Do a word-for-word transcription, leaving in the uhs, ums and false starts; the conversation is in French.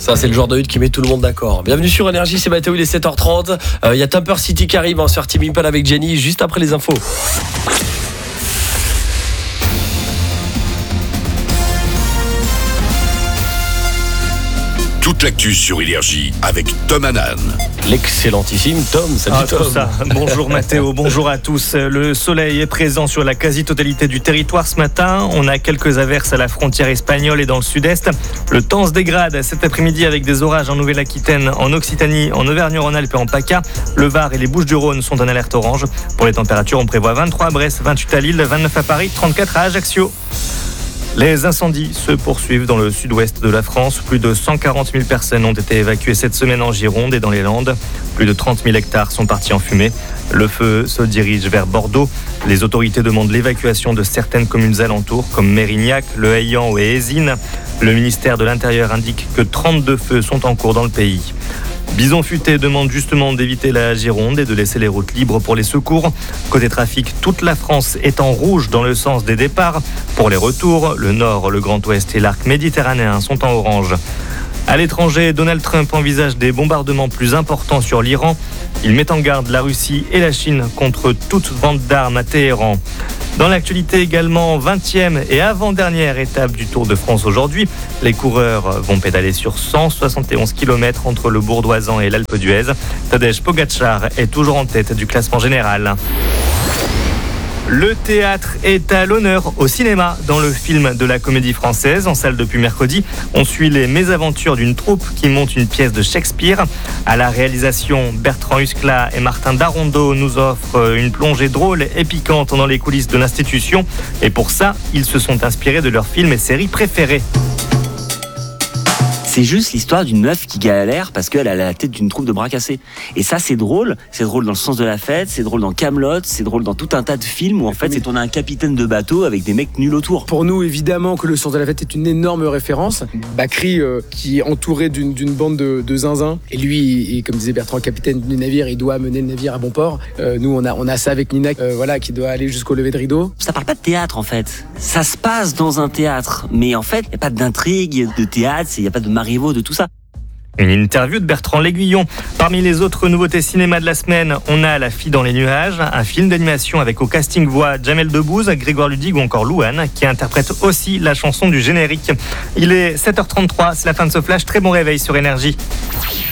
Ça, c'est le genre de hit qui met tout le monde d'accord. Bienvenue sur Énergie, c'est Mathéo, il est sept heures trente. Il euh, y a Temper City qui arrive, hein, sur Team Impala avec Jenny, juste après les infos. Toute l'actu sur Énergie avec Tom Hanan. L'excellentissime Tom, salut ah, Tom. Tout ça. Bonjour Mathéo, bonjour à tous. Le soleil est présent sur la quasi-totalité du territoire ce matin. On a quelques averses à la frontière espagnole et dans le sud-est. Le temps se dégrade cet après-midi avec des orages en Nouvelle-Aquitaine, en Occitanie, en Auvergne-Rhône-Alpes et en PACA. Le Var et les Bouches-du-Rhône sont en alerte orange. Pour les températures, on prévoit vingt-trois à Brest, vingt-huit à Lille, vingt-neuf à Paris, trente-quatre à Ajaccio. Les incendies se poursuivent dans le sud-ouest de la France. Plus de cent quarante mille personnes ont été évacuées cette semaine en Gironde et dans les Landes. Plus de trente mille hectares sont partis en fumée. Le feu se dirige vers Bordeaux. Les autorités demandent l'évacuation de certaines communes alentours comme Mérignac, Le Haillan et Ézines. Le ministère de l'Intérieur indique que trente-deux feux sont en cours dans le pays. Bison Futé demande justement d'éviter la Gironde et de laisser les routes libres pour les secours. Côté trafic, toute la France est en rouge dans le sens des départs. Pour les retours, le Nord, le Grand Ouest et l'arc méditerranéen sont en orange. À l'étranger, Donald Trump envisage des bombardements plus importants sur l'Iran. Il met en garde la Russie et la Chine contre toute vente d'armes à Téhéran. Dans l'actualité également, vingtième et avant-dernière étape du Tour de France aujourd'hui. Les coureurs vont pédaler sur cent soixante et onze kilomètres entre le Bourdoisan et l'Alpe d'Huez. Tadej Pogačar est toujours en tête du classement général. Le théâtre est à l'honneur au cinéma. Dans le film de la Comédie Française, en salle depuis mercredi, on suit les mésaventures d'une troupe qui monte une pièce de Shakespeare. À la réalisation, Bertrand Huskla et Martin Darondeau nous offrent une plongée drôle et piquante dans les coulisses de l'institution. Et pour ça, ils se sont inspirés de leurs films et séries préférés. C'est juste l'histoire d'une meuf qui galère parce qu'elle a la tête d'une troupe de bras cassés. Et ça, c'est drôle. C'est drôle dans le sens de la fête, c'est drôle dans Kaamelott, c'est drôle dans tout un tas de films où en fait, c'est on a un capitaine de bateau avec des mecs nuls autour. Pour nous, évidemment, que le sens de la fête est une énorme référence. Bakri, euh, qui est entouré d'une, d'une bande de, de zinzins. Et lui, et comme disait Bertrand, capitaine du navire, il doit mener le navire à bon port. Euh, nous, on a, on a ça avec Nina, euh, voilà, qui doit aller jusqu'au lever de rideau. Ça parle pas de théâtre, en fait. Ça se passe dans un théâtre. Mais en fait, il n'y a pas d'intrigue, de théâtre, il n'y a pas de Marivaux, de tout ça. Une interview de Bertrand L'Aiguillon. Parmi les autres nouveautés cinéma de la semaine, on a La fille dans les nuages, un film d'animation avec au casting voix Jamel Debbouze, Grégoire Ludig ou encore Louane, qui interprète aussi la chanson du générique. Il est sept heures trente-trois, c'est la fin de ce flash. Très bon réveil sur Énergie.